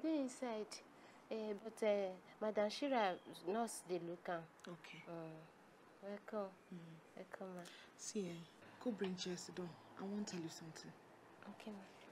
dey inside. But Madam Shira nurse dey look am. Okay. Welcome. Welcome, ma. See, go bring chairs down. I want to tell you something. Okay, ma.